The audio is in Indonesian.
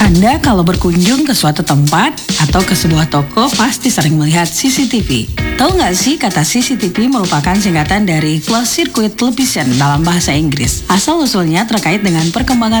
Anda kalau berkunjung ke suatu tempat atau ke sebuah toko pasti sering melihat CCTV. Tahu nggak sih kata CCTV merupakan singkatan dari Closed Circuit Television dalam bahasa Inggris. Asal-usulnya terkait dengan perkembangan